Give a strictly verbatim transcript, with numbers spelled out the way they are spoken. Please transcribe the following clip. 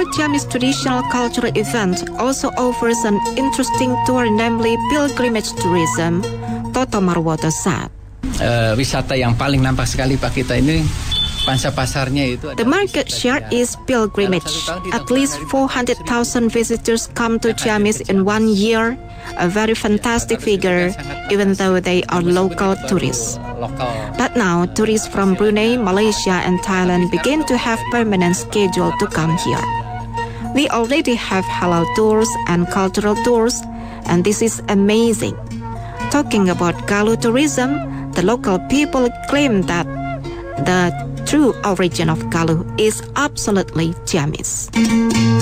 Siamese traditional cultural event also offers an interesting tour, namely pilgrimage tourism, Toto Marwoto said. Uh, wisata yang paling nampak sekali Pak kita ini pangsa pasarnya itu. The market share is pilgrimage. At least four hundred thousand visitors come to Ciamis in one year, a very fantastic figure, even though they are local tourists. But now, tourists from Brunei, Malaysia, and Thailand begin to have permanent schedule to come here. We already have halal tours and cultural tours, and this is amazing. Talking about Galuh tourism, the local people claim that the true origin of Galuh is absolutely Ciamis.